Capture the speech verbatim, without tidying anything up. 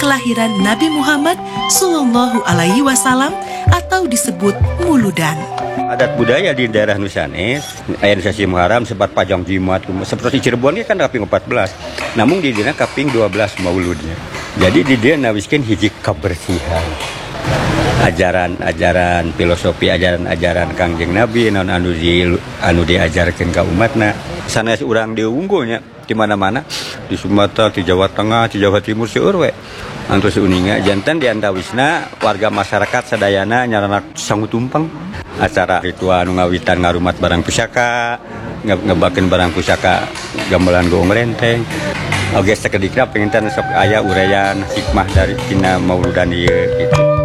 kelahiran Nabi Muhammad Shallallahu Alaihi Wasallam atau disebut Muludan. Adat budaya di daerah Nusanes, ayat Sasi Muharram sempat pajang jimat, seperti Cirebon kan kaping empat belas, namun di dina kaping dua belas mauludnya. Jadi di dia nawiskan hiji kebersihan. Ajaran-ajaran filosofi, ajaran-ajaran Kangjeng Nabi non anu di anu diajarkeun ka umatna. Sanes urang diunggulnya di mana-mana, di Sumatera, di Jawa Tengah, di Jawa Timur seueur we. Antos uninga janten di antawisna warga masyarakat sadayana nyarana sangu tumpeng. Acara ritual anu ngawitan ngarumat barang pusaka, ngebakeun barang pusaka gamelan gong renteng. Oge sakedikna penginten sok aya uraian hikmah dari tina mauludan ieu gitu.